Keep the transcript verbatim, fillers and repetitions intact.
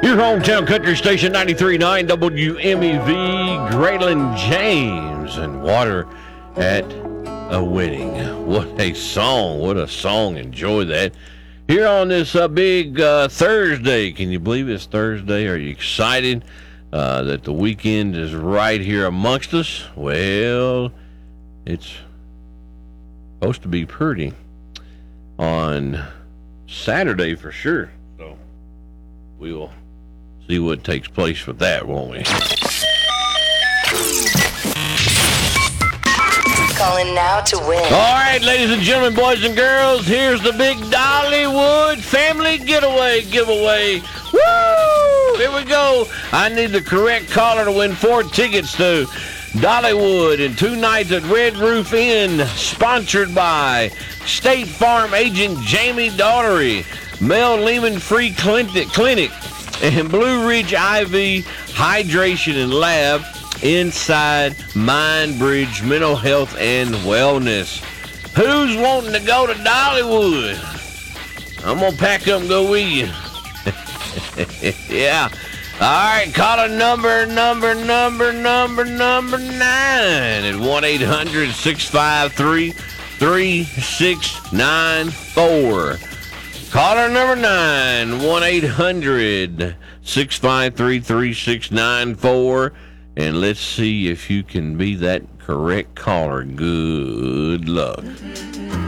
Your hometown country station, ninety-three point nine W M E V, Graylin James, and Water at a Wedding. What a song. What a song. Enjoy that. Here on this uh, big uh, Thursday. Can you believe it's Thursday? Are you excited uh, that the weekend is right here amongst us? Well, it's supposed to be pretty on Saturday for sure. So we will see what takes place with that, won't we? Calling now to win. All right, ladies and gentlemen, boys and girls, here's the big Dollywood Family Getaway giveaway. Woo! Here we go. I need the correct caller to win four tickets to Dollywood and two nights at Red Roof Inn, sponsored by State Farm agent Jamie Daughtery, Mel Lehman Free Clinic, Clinic and Blue Ridge I V Hydration and Lab inside Mind Bridge Mental Health and Wellness. Who's wanting to go to Dollywood? I'm going to pack up and go with you. Yeah. All right, caller number, number, number, number, number nine at one eight hundred six five three three six nine four. Caller number nine, one eight hundred six five three three six nine four. And let's see if you can be that correct caller. Good luck.